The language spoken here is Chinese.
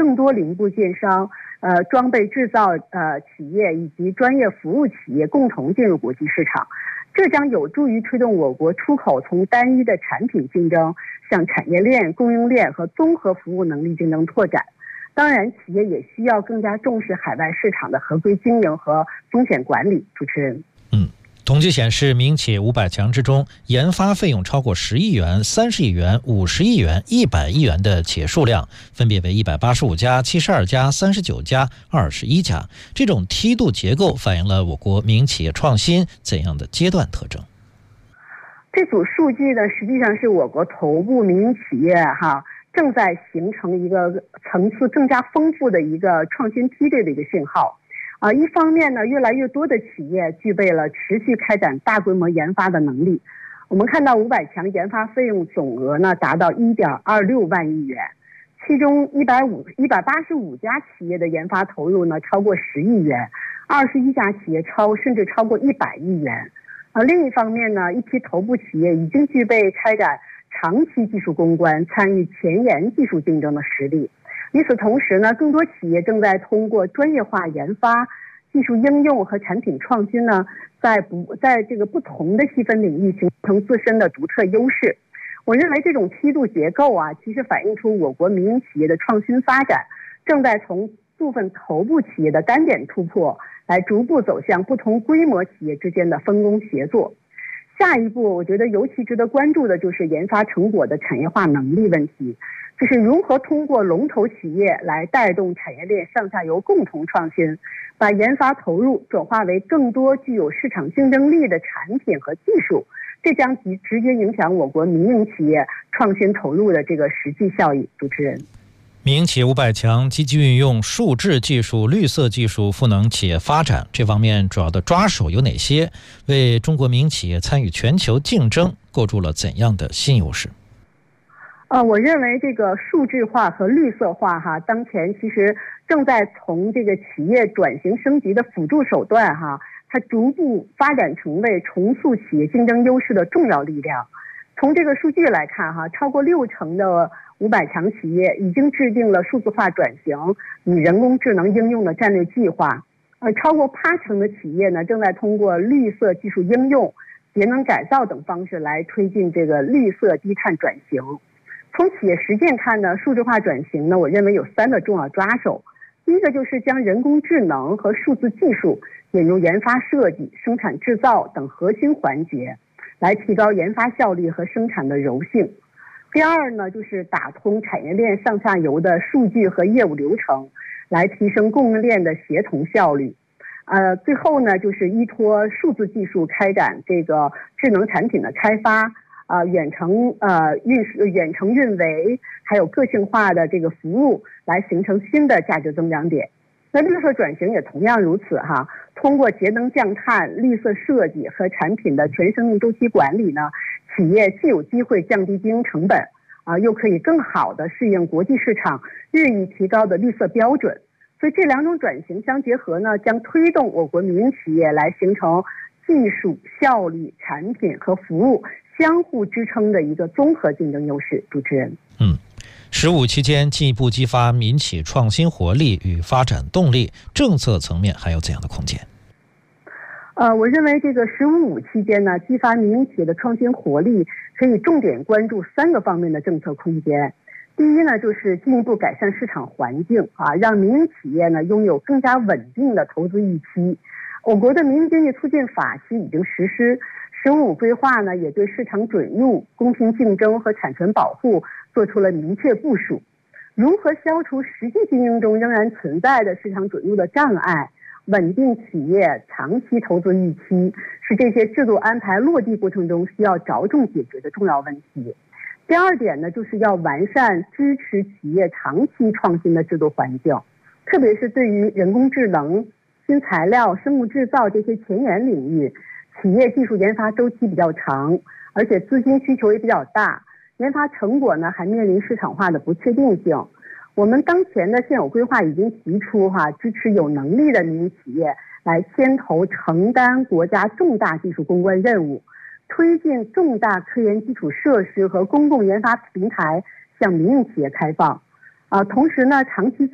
更多零部件商、装备制造企业以及专业服务企业共同进入国际市场。这将有助于推动我国出口从单一的产品竞争向产业链、供应链和综合服务能力竞争拓展。当然，企业也需要更加重视海外市场的合规经营和风险管理。主持人， 统计显示，民营企业500强之中，研发费用超过10亿元、30亿元、50亿元、100亿元的企业数量，分别为185家、72家、39家、21家。这种梯度结构反映了我国民营企业创新怎样的阶段特征？ 这组数据呢，实际上是我国头部民营企业正在形成一个层次更加丰富的一个创新梯队的一个信号。一方面呢，越来越多的企业具备了持续开展大规模研发的能力。我们看到500强研发费用总额呢达到1.26万亿元，其中185家企业的研发投入呢超过10亿元，21家企业甚至超过100亿元。另一方面呢，一批头部企业已经具备开展长期技术攻关、参与前沿技术竞争的实力。与此同时呢，更多企业正在通过专业化研发、技术应用和产品创新呢，在这个不同的细分领域形成自身的独特优势。我认为这种梯度结构其实反映出我国民营企业的创新发展正在从部分头部企业的单点突破，来逐步走向不同规模企业之间的分工协作。下一步，我觉得尤其值得关注的就是研发成果的产业化能力问题，就是如何通过龙头企业来带动产业链上下游共同创新，把研发投入转化为更多具有市场竞争力的产品和技术，这将直接影响我国民营企业创新投入的这个实际效益。主持人， 民营企业500强积极运用数字技术、绿色技术赋能企业发展，这方面主要的抓手有哪些？为中国民营企业参与全球竞争构筑了怎样的新优势？ 我认为这个数字化和绿色化当前其实正在从这个企业转型升级的辅助手段它逐步发展成为重塑企业竞争优势的重要力量。从这个数据来看超过60%的500强企业已经制定了数字化转型与人工智能应用的战略计划，超过80%的企业呢正在通过绿色技术应用、节能改造等方式来推进这个绿色低碳转型。从企业实践看呢，数字化转型呢，我认为有3个重要抓手。第一个就是将人工智能和数字技术引入研发设计、生产制造等核心环节，来提高研发效率和生产的柔性。第二呢，就是打通产业链上下游的数据和业务流程，来提升供应链的协同效率。最后呢，就是依托数字技术开展这个智能产品的开发。远程运维，还有个性化的这个服务，来形成新的价值增长点。那绿色转型也同样如此通过节能降碳、绿色设计和产品的全生命周期管理呢，企业既有机会降低经营成本又可以更好的适应国际市场日益提高的绿色标准。所以这2种转型相结合呢，将推动我国民营企业来形成技术、效率、产品和服务相互支撑的一个综合竞争优势。主持人 ，15期间进一步激发民企创新活力与发展动力，政策层面还有怎样的空间？ 我认为这个15期间呢，激发民营企业的创新活力，可以重点关注3个方面的政策空间。第一呢，就是进一步改善市场环境让民营企业呢拥有更加稳定的投资预期。我国的民营经济促进法期已经实施，15规划呢也对市场准入、公平竞争和产权保护做出了明确部署。如何消除实际经营中仍然存在的市场准入的障碍，稳定企业长期投资预期，是这些制度安排落地过程中需要着重解决的重要问题。第二点呢，就是要完善支持企业长期创新的制度环境，特别是对于人工智能、新材料、生物制造这些前沿领域，企业技术研发周期比较长，而且资金需求也比较大，研发成果呢还面临市场化的不确定性。我们当前的现有规划已经提出支持有能力的民营企业来牵头承担国家重大技术攻关任务，推进重大科研基础设施和公共研发平台向民营企业开放。同时呢，长期